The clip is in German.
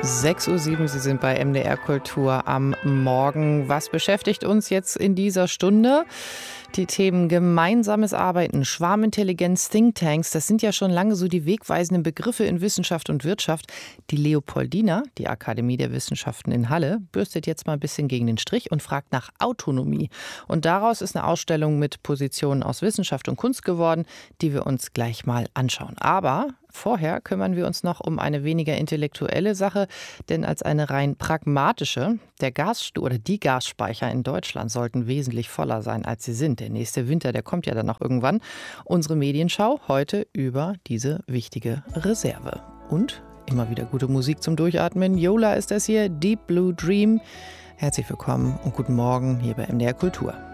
6:07 Uhr, Sie sind bei MDR Kultur am Morgen. Was beschäftigt uns jetzt in dieser Stunde? Die Themen gemeinsames Arbeiten, Schwarmintelligenz, Thinktanks, das sind ja schon lange so die wegweisenden Begriffe in Wissenschaft und Wirtschaft. Die Leopoldina, die Akademie der Wissenschaften in Halle, bürstet jetzt mal ein bisschen gegen den Strich und fragt nach Autonomie. Und daraus ist eine Ausstellung mit Positionen aus Wissenschaft und Kunst geworden, die wir uns gleich mal anschauen. Aber vorher kümmern wir uns noch um eine weniger intellektuelle Sache, denn als eine rein pragmatische, die Gasspeicher in Deutschland sollten wesentlich voller sein, als sie sind. Der nächste Winter, der kommt ja dann noch irgendwann. Unsere Medienschau heute über diese wichtige Reserve. Und immer wieder gute Musik zum Durchatmen. Yola ist das hier, Deep Blue Dream. Herzlich willkommen und guten Morgen hier bei MDR Kultur.